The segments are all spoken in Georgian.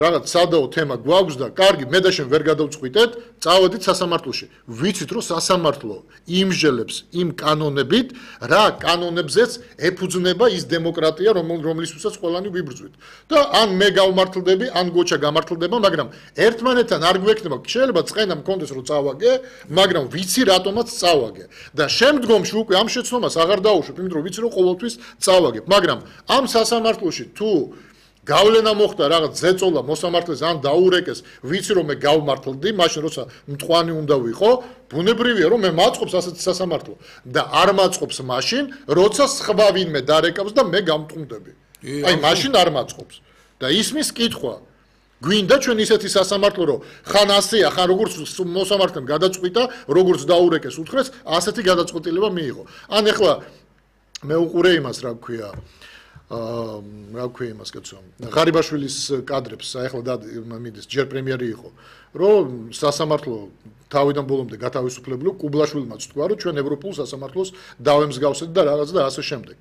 რაღაც სადაო თემა გვაქვს და კარგი, მე და შენ ვერ გადავწყვიტეთ, წავედით სასამართლოში. ვიცით, რომ სასამართლო იმსჯელებს იმ კანონებით, რა კანონებზეც ეფუძნება ის დემოკრატია, რომლისთვისაც ყველანი ვიბრძვით. და ან მე გავმართლდები, ან გოჩა გამართლდება, მაგრამ ერთმანეთთან არ გვექნება, შეიძლება წენა მქონდეს რომ წავაგე, მაგრამ ვიცი რატომაც წავაგე. და შემდგომში უკვე ამ შეცდომას აღარ დაუშვებ, იმიტომ რომ ვიცი რომ ყოველთვის წავაგებ. მაგრამ ამ სასამართლოში თუ გავლენა მოხდა რაღაც ზეწოლა მოსამართლეს ან დაურეკეს, ვიცი რომ მე გავმართლდი, მაშინ როცა მტყვანი უნდა ვიყო, ბუნებრივია რომ მე მაწყობს ასეთი სასამართლო და არ მაწყობს მაშინ, როცა სხვა ვინმე დარეკავს და მე გამტყუნდები. აი მაშინ არ მაწყობს. და ისმის კითხვა გვინდა ჩვენ ისეთი სასამართლო რომ ხან ასეა, ხან როგორც მოსამართლემ გადაწყვიტა, როგორც დაურეკეს უთხრეს, ასეთი გადაწყვეტილება მიიღო. ან ეხლა მე უყურე იმას, რა ქვია, რა ქვია იმას კაცო ღარიბაშვილის კადრებს ახლა მიდის ჯერ პრემიერი იყო რომ სასამართლო თავიდან ბოლომდე გათავისუფლებლო კუბლაშვილმაც თქვა რომ ჩვენ ევროპულ სასამართლოს დავემსგავსეთ და რაღაც და ასე შემდეგ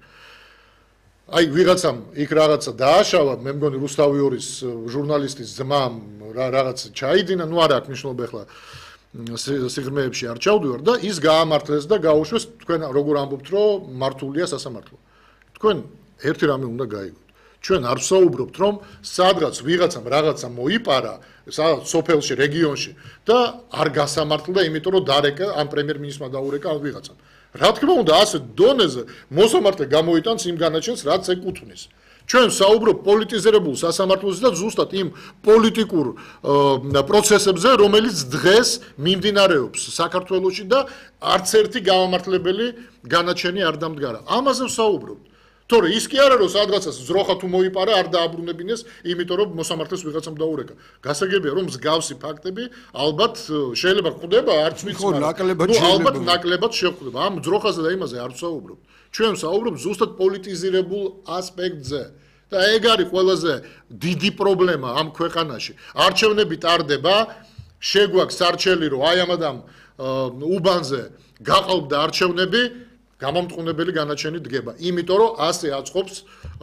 აი ვიღაცამ იქ რაღაცა დააშავა მე მგონი რუსთავიორის ჟურნალისტის ძმამ რაღაც ჩაიდინა ნუ არა აქვს მნიშვნელობა ახლა სიღრმეებში არ ჩავდივარ და ის გაამართლეს და გაუშვეს თქვენ როგორ ამბობთ რომ მართულია სასამართლო თქვენ ერთი რამე უნდა გაიგოთ. ჩვენ არ ვსაუბრობთ, რომ სადღაც ვიღაცამ რაღაცა მოიპარა, სადღაც სოფელში, რეგიონში და არ გასამართლდა, იმიტომ რომ დარეკა ამ პრემიერ-მინისტრმა დაურეკა ამ ვიღაცამ. რა თქმა უნდა, ასე დონეზე მოსამართლე გამოიტანს იმ განაჩენს, რაც ეკუთვნის. ჩვენ ვსაუბრობ პოლიტიზირებულ სასამართლოზე და ზუსტად იმ პოლიტიკურ პროცესებზე, რომელიც დღეს მიმდინარეობს საქართველოში და არც ერთი გამართლებელი განაჩენი არ დამდგარა. ამაზე ვსაუბრობთ. თორე ის კი არა რომ სადღაცას ზროხა თუ მოიპარა არ დააბრუნებინეს, იმიტომ რომ მოსამართლეს ვიღაცამ დაურეკა. გასაგებია რომ მსგავსი ფაქტები ალბათ შეიძლება ხვდება, არც ვიცი, ალბათ ნაკლებად შეხვდება. ამ ზროხაზე და იმაზე არ ვსაუბრობთ. ჩვენ ვსაუბრობთ ზუსტად პოლიტიზირებულ ასპექტზე. და ეგ არის ყველაზე დიდი პრობლემა ამ ქვეყანაში. არჩევნები ტარდება, შეგვაქვს სარჩელი რომ აი ამ ადამ უბანზე გაყალბდა არჩევნები გამამტყუნებელი განაჩენი დგება. იმიტომ რომ ასე აწყობს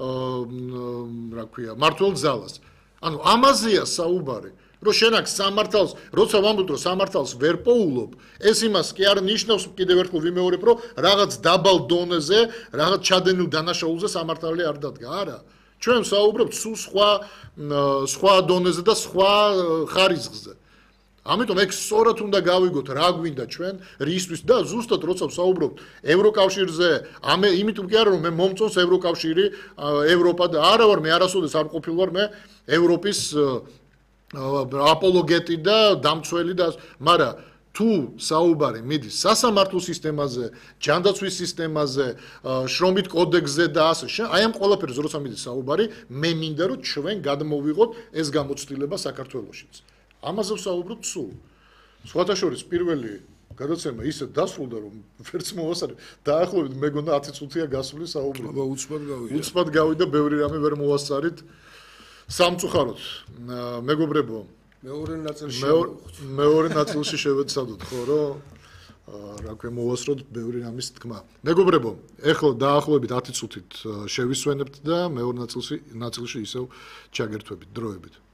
რა ქვია, მართლ ძალას. ანუ ამაზეა საუბარი, რომ შენ აქ სამართალს, როცა ვამბობ რომ სამართალს ვერ პოულობ, ეს იმას კი არ ნიშნავს კიდევ ერთხელ ვიმეორებ, რომ რაღაც დაბალ დონეზე, რაღაც ჩადენილ დანაშაულზე სამართალი არ დადგა, არა. ჩვენ საუბრობთ სულ სხვა დონეზე და სხვა ხარისხზე. ამიტომ ეგ სწორად უნდა გავიგოთ რა გვინდა ჩვენ რისთვის და ზუსტად როცა ვსაუბრობთ ევროკავშირზე იმიტომ კი არა რომ მე მომწონს ევროკავშირი ევროპა და არა ვარ მე არასოდეს არ ყოფილვარ მე ევროპის აპოლოგეტი და დამცველი და მაგრამ თუ საუბარი მიდის სასამართლო სისტემაზე, ჯანდაცვის სისტემაზე, შრომით კოდექსზე და ასე აი ამ ყველაფერზე როცა მიდის საუბარი, მე მინდა რომ ჩვენ გადმოვიღოთ ეს გამოცდილება საქართველოშიც. ამაზე ვსაუბრობთ სულ. სხვათა შორის პირველი გადაცემა ისე დასრულდა რომ ვერც მოვასწარე დაახლოებით მეგონა 10 წუთია გასული საუბარი. აბა უცბად გავიდა. უცბად გავიდა, ბევრი რამე ვერ მოვასწარით. სამწუხაროდ მეგობრებო მეორე ნაწილში შევეცადოთ ხო რომ რა ქვია მოვასწროთ ბევრი რამის თქმა. მეგობრებო, ეხლა დაახლოებით 10 წუთით შევისვენებთ და მეორე ნაწილში ისევ ჩაგერთვებით დროებით.